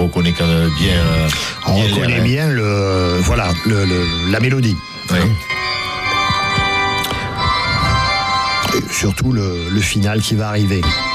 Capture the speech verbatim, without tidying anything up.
reconnaît quand même bien. Euh, On bien reconnaît l'air, bien le, voilà, le, le, la mélodie. hein. Ouais. Et surtout le, le final qui va arriver.